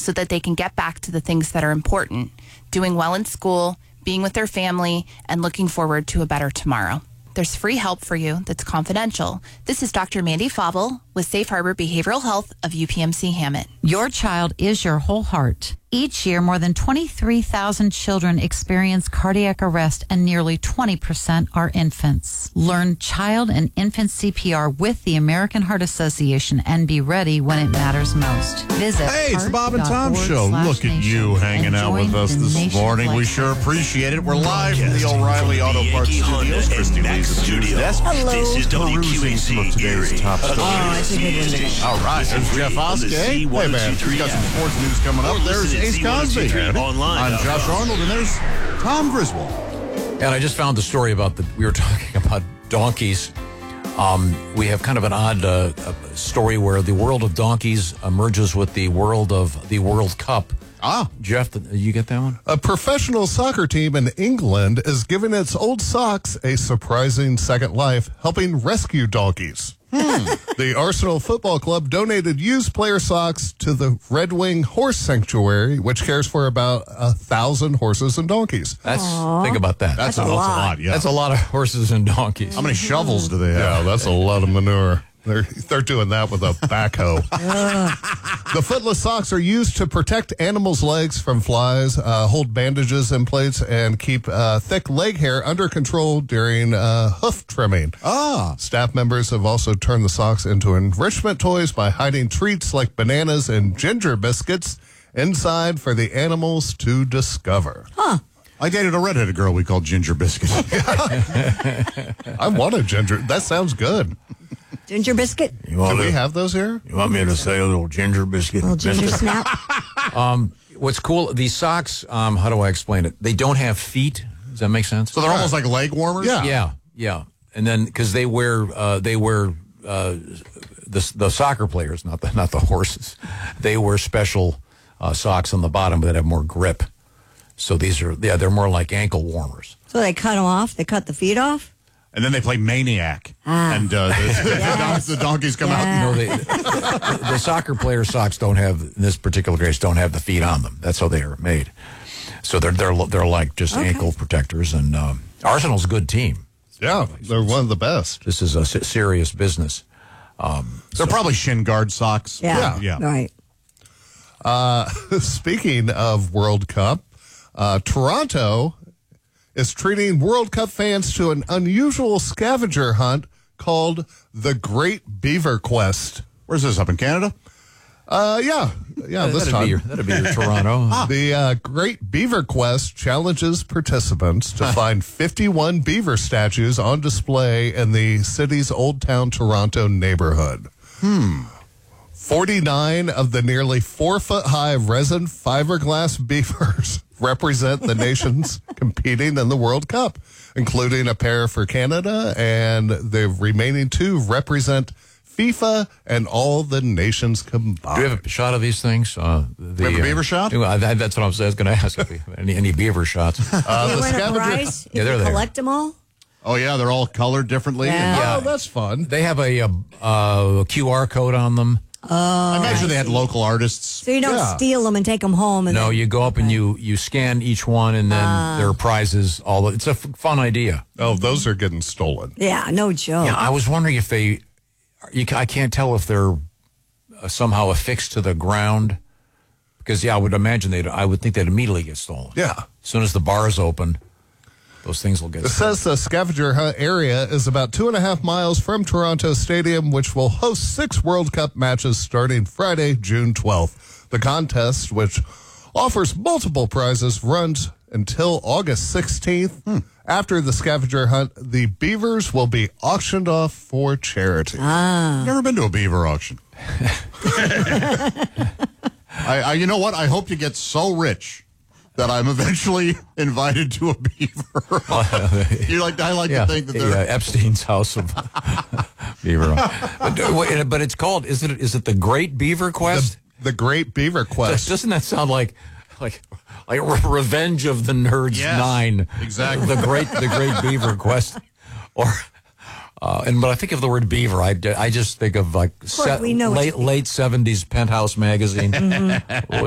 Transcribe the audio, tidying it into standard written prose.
so that they can get back to the things that are important, doing well in school, being with their family, and looking forward to a better tomorrow. There's free help for you that's confidential. This is Dr. Mandy Favell with Safe Harbor Behavioral Health of UPMC Hammett. Your child is your whole heart. Each year, more than 23,000 children experience cardiac arrest, and nearly 20% are infants. Learn child and infant CPR with the American Heart Association and be ready when it matters most. Visit Hey, it's the Bob and Tom Show. Look at you hanging out with us this morning. We sure appreciate it. We're live from the O'Reilly Auto Parts Studios. Christy Lee's at the desk. Hello. This is Perusing some of today's top stories. It's a good one. All right, there's Jeff Oskey. Hey, man, we got some sports news coming up. There's Ace Cosby. I'm Josh Arnold, and there's Tom Griswold. And I just found the story about we were talking about donkeys. We have kind of an odd story where the world of donkeys merges with the world of the World Cup. Jeff, you get that one? A professional soccer team in England is giving its old socks a surprising second life, helping rescue donkeys. The Arsenal Football Club donated used player socks to the Red Wing Horse Sanctuary, which cares for about 1,000 horses and donkeys. Think about that. That's an awful lot, yeah. That's a lot of horses and donkeys. How many shovels do they have? Yeah, that's a lot of manure. They're doing that with a backhoe. The footless socks are used to protect animals' legs from flies, hold bandages in place, and keep thick leg hair under control during hoof trimming. Staff members have also turned the socks into enrichment toys by hiding treats like bananas and ginger biscuits inside for the animals to discover. I dated a redheaded girl we called Ginger Biscuit. I want a ginger. That sounds good. Ginger biscuit? Do we have those here? You want me to say a little ginger biscuit? Little ginger snap? What's cool, these socks, how do I explain it? They don't have feet. Does that make sense? So they're almost like leg warmers? Yeah. And then, because they wear the soccer players, not the horses. They wear special socks on the bottom that have more grip. So these are, they're more like ankle warmers. So they cut them off? They cut the feet off? And then they play Maniac. And the donkeys come out. No, the soccer player socks don't have, in this particular case, don't have the feet on them. That's how they are made. So they're like just ankle protectors. And Arsenal's a good team. Yeah, they're one of the best. This is a serious business. They're probably shin guard socks. Yeah. Right. Speaking of World Cup, Toronto is treating World Cup fans to an unusual scavenger hunt called the Great Beaver Quest. Where's this, up in Canada? Yeah, this time. That'd be your Toronto. The Great Beaver Quest challenges participants to find 51 beaver statues on display in the city's Old Town Toronto neighborhood. 49 of the nearly 4-foot-high resin fiberglass beavers represent the nations competing in the World Cup, including a pair for Canada, and the remaining 2 represent FIFA and all the nations combined. Do you have a shot of these things? We have a beaver shot? That's what I was going to ask. Any beaver shots? Do you win a prize if you collect them all? Oh, yeah, they're all colored differently. Oh, that's fun. They have a QR code on them. I imagine they had local artists. So you don't steal them and take them home. And you go up and you scan each one, and then there are prizes. It's a fun idea. Oh, those are getting stolen. Yeah, no joke. Yeah, I was wondering if I can't tell if they're somehow affixed to the ground, because I would imagine I would think they'd immediately get stolen. Yeah. As soon as the bars open, those things will get stolen. It says the scavenger hunt area is about 2.5 miles from Toronto Stadium, which will host 6 World Cup matches starting Friday, June 12th. The contest, which offers multiple prizes, runs until August 16th. After the scavenger hunt, the beavers will be auctioned off for charity. Never been to a beaver auction. You know what? I hope you get so rich that I'm eventually invited to a beaver. I like to think that they're Epstein's house of beaver. But it's called, is it the Great Beaver Quest? The Great Beaver Quest. Doesn't that sound like Revenge of the Nerds 9? Exactly. The Great Beaver Quest, but I think of the word beaver, I just think of late 70s Penthouse magazine.